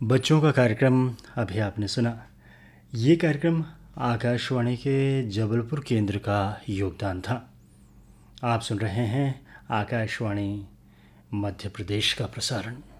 बच्चों का कार्यक्रम अभी आपने सुना। ये कार्यक्रम आकाशवाणी के जबलपुर केंद्र का योगदान था। आप सुन रहे हैं आकाशवाणी मध्य प्रदेश का प्रसारण।